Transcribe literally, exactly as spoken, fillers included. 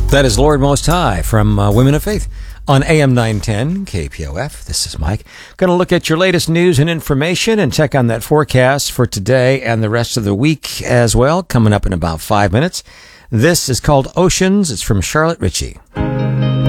That is Lord Most High from uh, Women of Faith on A M nine ten K P O F. This is Mike. Going to look at your latest news and information and check on that forecast for today and the rest of the week as well, coming up in about five minutes. This is called Oceans. It's from Charlotte Ritchie.